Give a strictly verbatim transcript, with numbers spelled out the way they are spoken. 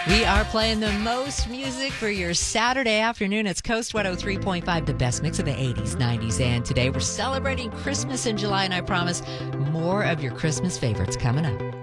We are playing the most music for your Saturday afternoon. It's Coast one oh three point five, the best mix of the eighties, nineties, and today we're celebrating Christmas in July, and I promise more of your Christmas favorites coming up.